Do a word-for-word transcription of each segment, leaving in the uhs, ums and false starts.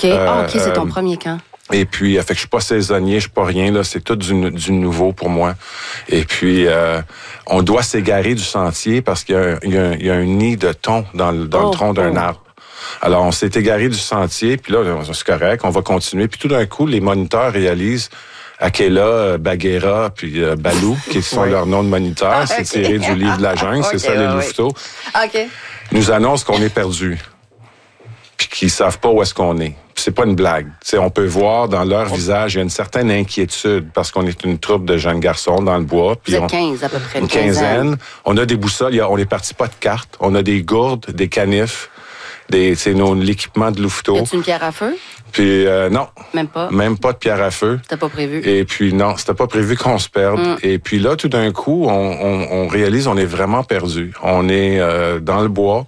OK, euh, ah, OK, c'est ton euh, premier camp. Et puis, euh, fait que je suis pas saisonnier, je suis pas rien, là. C'est tout du, du nouveau pour moi. Et puis, euh, on doit s'égarer du sentier parce qu'il y a un, il y a un, il y a un nid de thon dans le, dans oh, le tronc d'un oh. arbre. Alors, on s'est égaré du sentier, puis là, c'est correct, on va continuer. Puis tout d'un coup, les moniteurs réalisent Akela, Bagheera, puis euh, Balou, qui sont oui. leurs noms de moniteurs. Ah, okay. C'est tiré du livre de la jungle, okay, c'est ça, ouais, les louveteaux. OK. Nous annoncent qu'on est perdus, puis qu'ils savent pas où est-ce qu'on est. C'est pas une blague. T'sais, on peut voir dans leur on... visage, il y a une certaine inquiétude parce qu'on est une troupe de jeunes garçons dans le bois. Vous êtes quinze à peu près. Une quinzaine. On a des boussoles, on est parti pas de cartes. On a des gourdes, des canifs, des, c'est nos, l'équipement de louveteaux. Y a-tu une pierre à feu? Puis euh, non. Même pas? Même pas de pierre à feu. C'était pas prévu? Et puis non, c'était pas prévu qu'on se perde. Mm. Et puis là, tout d'un coup, on, on, on réalise on est vraiment perdu. On est euh, dans le bois.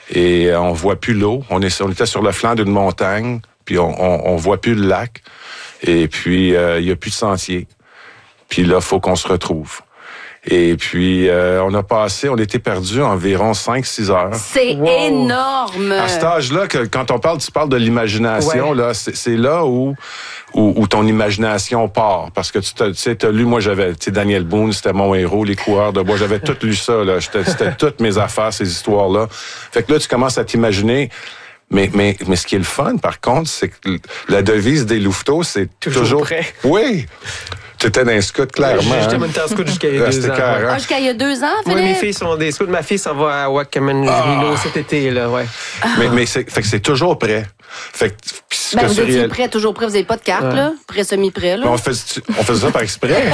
Et on voit plus l'eau. On, est, on était sur le flanc d'une montagne, puis on, on, on voit plus le lac. Et puis, il euh, y a plus de sentier. Puis là, faut qu'on se retrouve. Et puis, euh, on a passé, on était perdus environ cinq six heures. C'est wow. énorme! À cet âge-là, que, quand on parle, tu parles de l'imagination, ouais. là, c'est, c'est là où, où, où ton imagination part. Parce que tu tu sais, t'as lu, moi, j'avais, tu sais, Daniel Boone, c'était mon héros, Les coureurs de bois. J'avais tout lu ça, là. J'étais, c'était toutes mes affaires, ces histoires-là. Fait que là, tu commences à t'imaginer. Mais, mais, mais ce qui est le fun, par contre, c'est que la devise des louveteaux, c'est toujours... Toujours prêt. Oui! Tu étais dans un scout, clairement. J'étais moniteur scout jusqu'à il y a deux ans. Ah, jusqu'à il y a deux ans, Philippe? Oui, mes filles sont des scouts. Ma fille s'en va à Wakaman ah. cet été, là, ouais. Ah. Mais, mais c'est, fait que c'est toujours prêt. Fait que, ben, que vous étiez réel... prêt, toujours prêt. Vous n'avez pas de carte, ouais. là? Prêt, semi-prêt, là? Mais on fait, on fait ça par exprès.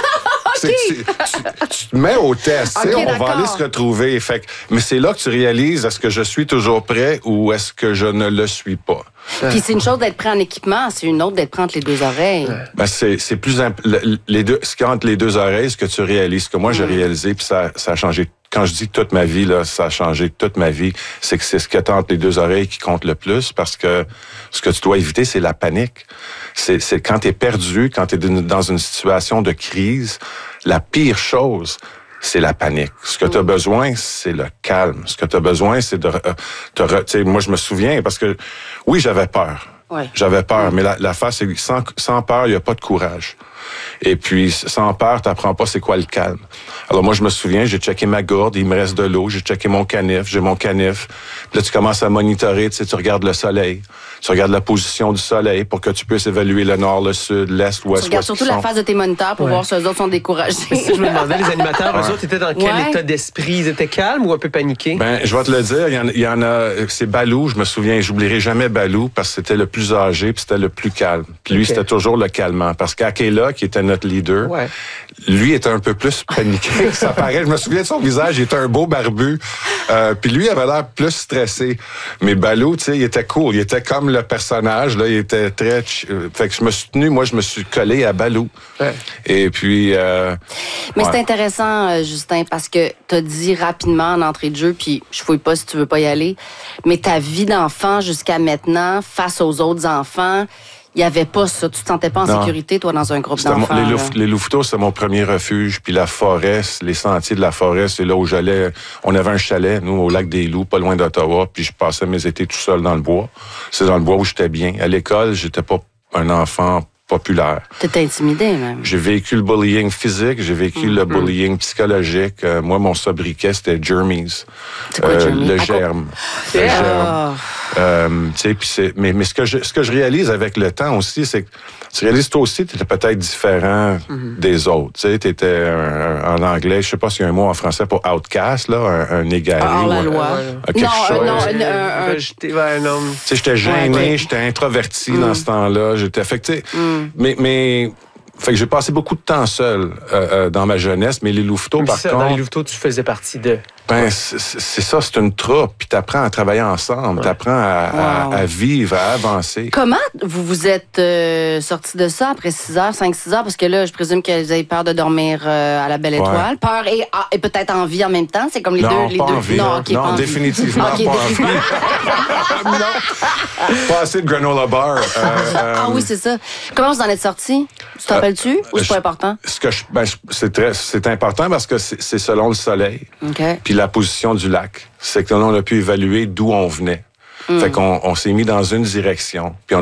Okay. Tu, tu, tu te mets au test, okay, on d'accord. va aller se retrouver. Fait que, mais c'est là que tu réalises, est-ce que je suis toujours prêt ou est-ce que je ne le suis pas? Puis c'est une chose d'être prêt en équipement, c'est une autre d'être prêt entre les deux oreilles. Ben c'est, c'est plus... Imp... Les deux, ce qu'il y a entre les deux oreilles, ce que tu réalises, ce que moi mmh. j'ai réalisé, puis ça, ça a changé. Quand je dis toute ma vie, là, ça a changé toute ma vie, c'est que c'est ce que tu as entre les deux oreilles qui compte le plus parce que ce que tu dois éviter, c'est la panique. C'est, c'est quand tu es perdu, quand tu es dans une situation de crise, la pire chose, c'est la panique. Ce que tu as besoin, c'est le calme. Ce que tu as besoin, c'est de... Euh, te re... Tu sais, moi, je me souviens, parce que, oui, j'avais peur. Ouais. J'avais peur, mais la, la face, c'est que sans, sans peur, il n'y a pas de courage. Et puis, sans peur, tu n'apprends pas c'est quoi le calme. Alors moi, je me souviens, j'ai checké ma gourde, il me reste de l'eau, j'ai checké mon canif, j'ai mon canif. Puis là, tu commences à monitorer, tu sais, tu regardes le soleil, tu regardes la position du soleil pour que tu puisses évaluer le nord, le sud, l'est, l'ouest. Tu regardes surtout la face de tes moniteurs pour ouais. voir si eux autres sont découragés. Mais si je me demandais, les animateurs, ouais. eux autres étaient dans quel ouais. état d'esprit? Ils étaient calmes ou un peu paniqués? Ben, je vais te le dire, il y en, il y en a, c'est Balou, je me souviens, j'oublierai jamais Balou parce que c'était le plus âgé puis c'était le plus calme. Puis lui, okay. c'était toujours le calmant. Parce qu'Akela, qui était notre leader, ouais. lui était un peu plus paniqué. Ça paraît, je me souviens de son visage, il était un beau barbu. Euh, puis lui avait l'air plus stressé. Mais Balou, tu sais, il était cool. Il était comme le personnage, là, il était très... Ch... Fait que je me suis tenu, moi, je me suis collé à Balou. Ouais. Et puis... Euh, Mais ouais. c'est intéressant, euh, Justin, parce que t'as dit rapidement en entrée de jeu, puis je fouille pas si tu veux pas y aller, mais ta vie d'enfant jusqu'à maintenant, face aux autres enfants... Il n'y avait pas ça. Tu te sentais pas en non. sécurité, toi, dans un groupe C'était d'enfants? Mon, les, louf, les louveteaux, c'est mon premier refuge. Puis la forêt, les sentiers de la forêt, c'est là où j'allais. On avait un chalet, nous, au lac des Loups, pas loin d'Ottawa. Puis je passais mes étés tout seul dans le bois. C'est dans le bois où j'étais bien. À l'école, j'étais pas un enfant populaire. T'étais intimidé, même. J'ai vécu le bullying physique, j'ai vécu mm-hmm. le bullying psychologique. Euh, moi, mon sobriquet, c'était Germies. C'est quoi, euh, Germies? Le germe. Le yeah. germe. Euh, tu sais, puis c'est, mais, mais ce que je, ce que je réalise avec le temps aussi, c'est que tu réalises toi aussi, tu étais peut-être différent mm-hmm. des autres. Tu sais, tu étais en anglais, je sais pas s'il y a un mot en français pour outcast, là, un, un égaré. Ah, la ou loi. Un, quelque non, chose. non, un, un, un... J'étais un homme. Tu sais, j'étais gêné, ouais, ouais. j'étais introverti mm. dans ce temps-là. J'étais affecté. Mm. Mais, mais, fait que j'ai passé beaucoup de temps seul euh, euh, dans ma jeunesse, mais les louveteaux, mais par ça, contre... Dans les louveteaux, tu faisais partie de... Ben, c'est, c'est ça, c'est une troupe, puis t'apprends à travailler ensemble, ouais. t'apprends à, wow. à, à vivre, à avancer. Comment vous vous êtes euh, sortis de ça après six heures, cinq six heures? Parce que là, je présume que vous avez peur de dormir euh, à la Belle Étoile. Ouais. Peur et, ah, et peut-être envie en même temps? C'est comme les non, deux... Les pas deux... Envie, non, okay, non, pas définitivement okay, pas définitivement. envie. Non, pas assez de granola bar. Euh, euh, ah oui, c'est ça. Comment vous en êtes sortis? Tu t'en rappelles-tu? Euh, ou c'est pas important? Ce que je, ben, c'est, très, c'est important parce que c'est, c'est selon le soleil. Okay. Puis la position du lac. C'est que là, on a pu évaluer d'où on venait. Mm. Fait qu'on on s'est mis dans une direction. Puis on